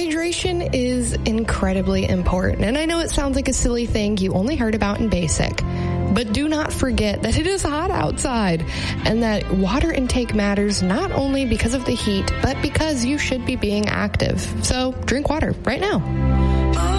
Hydration is incredibly important, and I know it sounds like a silly thing you only heard about in basic, but do not forget that it is hot outside and that water intake matters not only because of the heat, but because you should be being active. So drink water right now.